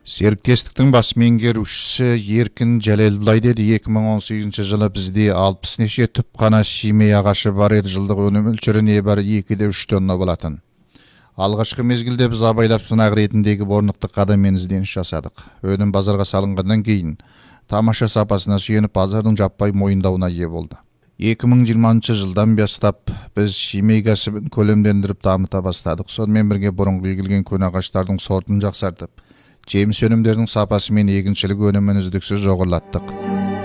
Серіктестіктің бас меңгерушісі Еркін Жәлелбай-деді 2018 жылы бізде 60 неше түп қана шимей ағашы бар еді. Жылдық өнім мөлшері небәрі 2-3 тонна болатын. Алғашқы мезгілде біз абайлап сынақ ретіндегі орнықты қадаммен ізденіс жасадық. Өнім базарға салынғаннан кейін тамаша сапасына сүйеніп базардың жаппай мойындауына ие болды. 2020 жылдан бастап біз шимей кәсібін көлемдендіріп дамыта бастадық. Сонымен бірге бұрынғы егілген көне ағаштардың сортын жақсартып, жеміс өнімдерінің сапасы мен егіншілік өнімін үздіксіз жоғарылаттық.